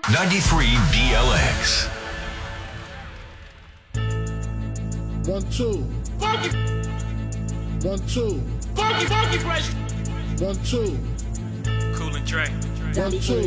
93 BLX. 1 2. Funky, 1 2. funky fresh. 1 2. Cool and Dre. 1 2.